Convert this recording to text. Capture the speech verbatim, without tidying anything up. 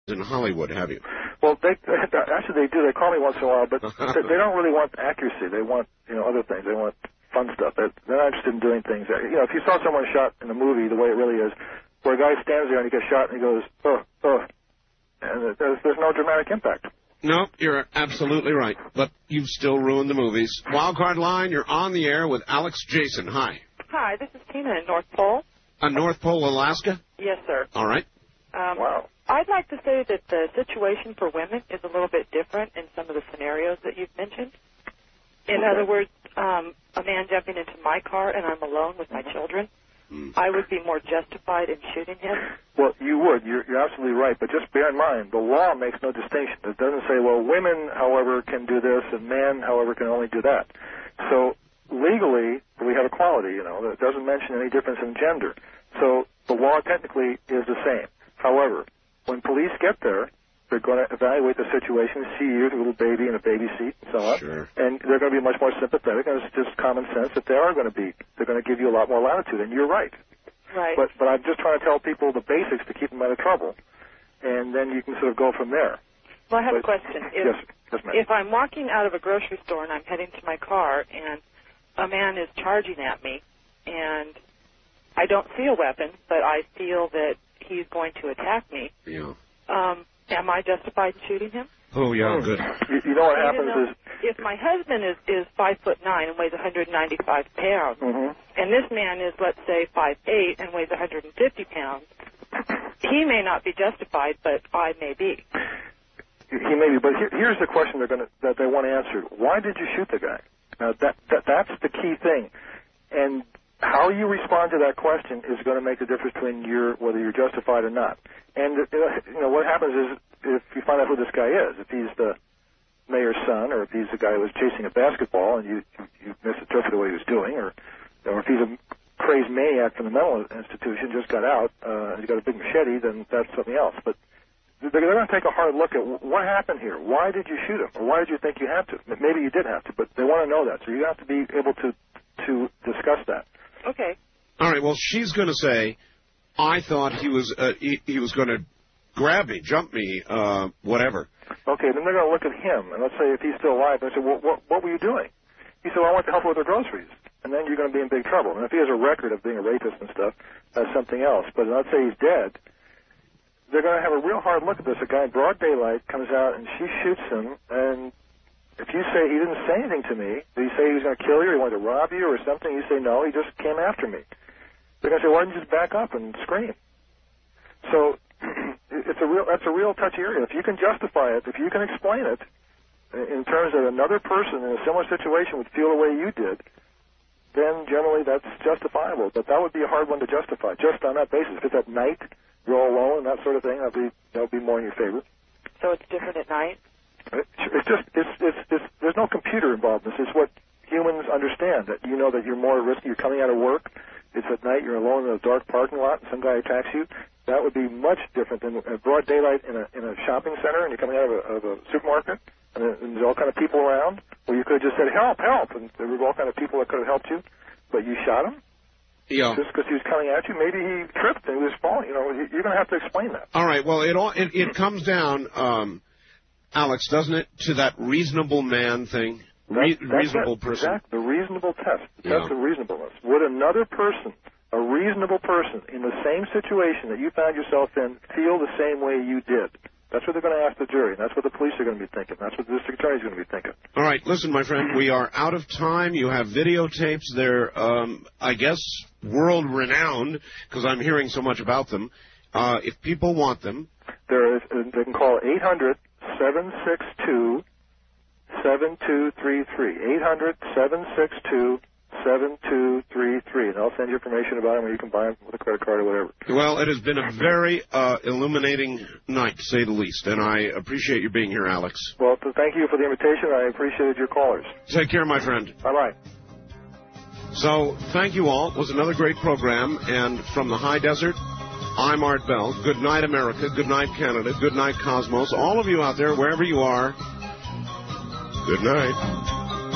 in Hollywood, have you? Well, they actually they do. They call me once in a while, but they don't really want accuracy. They want, you know, other things. They want fun stuff. They're not interested in doing things. You know, if you saw someone shot in a movie the way it really is, where a guy stands there and he gets shot and he goes, oh, oh, and there's, there's no dramatic impact. No, you're absolutely right. But you've still ruined the movies. Wildcard Line, you're on the air with Alex Jason. Hi. Hi, this is Tina in North Pole. Uh, North Pole, Alaska? Yes, sir. All right. Um, wow. I'd like to say that the situation for women is a little bit different in some of the scenarios that you've mentioned. In okay. other words, um, a man jumping into my car and I'm alone with my children, mm. I would be more justified in shooting him. Well, you would. You're, you're absolutely right. But just bear in mind, the law makes no distinction. It doesn't say, well, women, however, can do this, and men, however, can only do that. So legally, we have equality, you know. It doesn't mention any difference in gender. So the law technically is the same. However, when police get there, they're going to evaluate the situation, see you with a little baby in a baby seat and so on. Sure. And they're going to be much more sympathetic, and it's just common sense that they are going to be. They're going to give you a lot more latitude, and you're right. Right. But but I'm just trying to tell people the basics to keep them out of trouble, and then you can sort of go from there. Well, I have but, a question. If, yes, yes, ma'am. If I'm walking out of a grocery store and I'm heading to my car, and a man is charging at me, and I don't see a weapon, but I feel that he's going to attack me. Yeah. Um, am I justified in shooting him? Oh, yeah, good. You, you know what Even happens though, is... if my husband is, is five foot nine and weighs one hundred ninety-five pounds, mm-hmm. and this man is, let's say, five eight and weighs one hundred fifty pounds, he may not be justified, but I may be. He may be, but here, here's the question they're gonna, that they want answered. Why did you shoot the guy? Now, that, that that's the key thing. And how you respond to that question is going to make the difference between your, whether you're justified or not. And, you know, what happens is if you find out who this guy is, if he's the mayor's son, or if he's the guy who was chasing a basketball and you, you misinterpreted what he was doing, or, or if he's a crazed maniac from the mental institution, just got out, uh, and he's got a big machete, then that's something else. But they're, they're going to take a hard look at what happened here. Why did you shoot him? Or why did you think you had to? Maybe you did have to, but they want to know that. So you have to be able to, to discuss that. Okay. All right, well, she's going to say, I thought he was uh, he, he was going to grab me, jump me, uh, whatever. Okay, then they're going to look at him, and let's say if he's still alive, they say, well, what, what were you doing? He said, well, I went to help with the groceries. And then you're going to be in big trouble. And if he has a record of being a rapist and stuff, that's something else. But let's say he's dead, they're going to have a real hard look at this. A guy in broad daylight comes out, and she shoots him, and if you say he didn't say anything to me, did he say he was going to kill you or he wanted to rob you or something? You say, no, he just came after me. They're going to say, why didn't you just back up and scream? So it's a real, that's a real touchy area. If you can justify it, if you can explain it in terms that another person in a similar situation would feel the way you did, then generally that's justifiable. But that would be a hard one to justify, just on that basis. If it's at night, you're all alone and that sort of thing, that would be, that would be more in your favor. So it's different at night? It's just, it's, it's, it's, there's no computer involved in this. It's what humans understand, that you know that you're more risky. You're coming out of work. It's at night. You're alone in a dark parking lot, and some guy attacks you. That would be much different than a broad daylight in a in a shopping center, and you're coming out of a, of a supermarket, and, and there's all kind of people around. Where you could have just said, "Help, help!" and there were all kind of people that could have helped you, but you shot him. Yeah. Just because he was coming at you, maybe he tripped and he was falling. You know, you're going to have to explain that. All right. Well, it all it, it comes down, um, Alex, doesn't it, to that reasonable man thing? Re- that's, that's reasonable it. person. Exactly. The reasonable test. The Yeah. test of reasonableness. Would another person, a reasonable person, in the same situation that you found yourself in, feel the same way you did? That's what they're going to ask the jury, and that's what the police are going to be thinking. That's what the district attorney is going to be thinking. All right, listen, my friend, we are out of time. You have videotapes. They're, um, I guess, world-renowned, because I'm hearing so much about them. Uh, if people want them. There is, they can call eight hundred, seven six two, seven two three three. eight hundred, seven six two, seven two three three. And I'll send you information about them, or you can buy them with a credit card or whatever. Well, it has been a very uh, illuminating night, to say the least, and I appreciate you being here, Alex. Well, thank you for the invitation. I appreciated your callers. Take care, my friend. Bye-bye. So, thank you all. It was another great program, and from the high desert, I'm Art Bell. Good night, America. Good night, Canada. Good night, Cosmos. All of you out there, wherever you are, good night.